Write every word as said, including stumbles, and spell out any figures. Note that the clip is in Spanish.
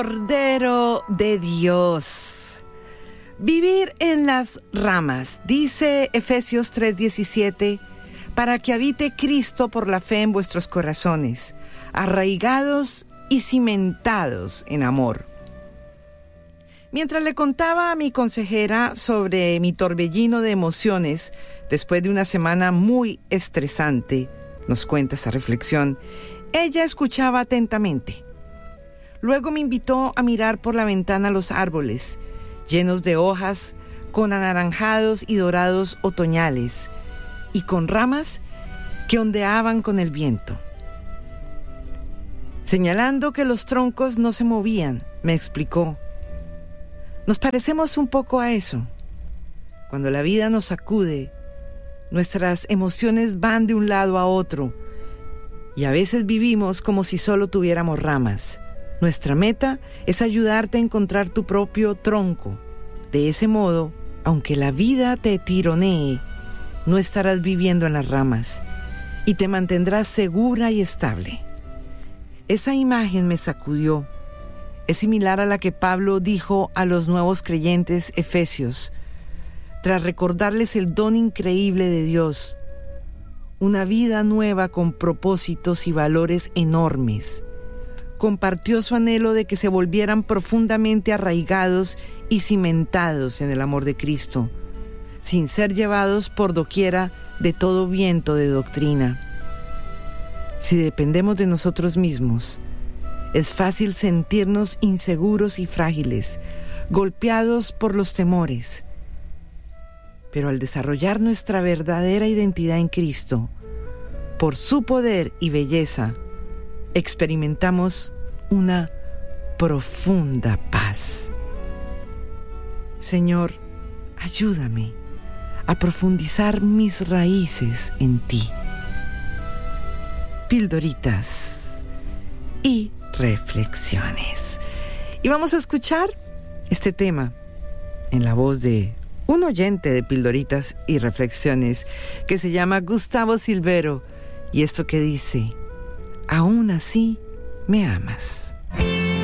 Cordero de Dios. Vivir en las ramas, dice Efesios tres diecisiete, para que habite Cristo por la fe en vuestros corazones, arraigados y cimentados en amor. Mientras le contaba a mi consejera sobre mi torbellino de emociones, después de una semana muy estresante, nos cuenta esa reflexión, ella escuchaba atentamente. Luego me invitó a mirar por la ventana los árboles, llenos de hojas, con anaranjados y dorados otoñales, y con ramas que ondeaban con el viento. Señalando que los troncos no se movían, me explicó: nos parecemos un poco a eso. Cuando la vida nos sacude, nuestras emociones van de un lado a otro, y a veces vivimos como si solo tuviéramos ramas. Nuestra meta es ayudarte a encontrar tu propio tronco. De ese modo, aunque la vida te tironee, no estarás viviendo en las ramas y te mantendrás segura y estable. Esa imagen me sacudió. Es similar a la que Pablo dijo a los nuevos creyentes efesios, tras recordarles el don increíble de Dios, una vida nueva con propósitos y valores enormes. Compartió su anhelo de que se volvieran profundamente arraigados y cimentados en el amor de Cristo, sin ser llevados por doquiera de todo viento de doctrina. Si dependemos de nosotros mismos, es fácil sentirnos inseguros y frágiles, golpeados por los temores. Pero al desarrollar nuestra verdadera identidad en Cristo, por su poder y belleza, experimentamos una profunda paz. Señor, ayúdame a profundizar mis raíces en ti. Pildoritas y reflexiones. Y vamos a escuchar este tema en la voz de un oyente de Pildoritas y Reflexiones que se llama Gustavo Silvero, y esto que dice: aún así me amas.